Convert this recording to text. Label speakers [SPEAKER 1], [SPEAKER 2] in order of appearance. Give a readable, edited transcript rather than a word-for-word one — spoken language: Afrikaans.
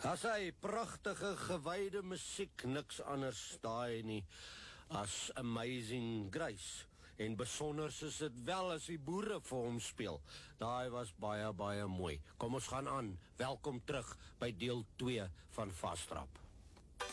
[SPEAKER 1] As hy pragtige gewyde musiek, niks anders daai nie as Amazing Grace. En besonders is dit wel as die boere vir hom speel. Daai was baie, baie mooi. Kom ons gaan aan. Welkom terug by deel 2 van Vastrap.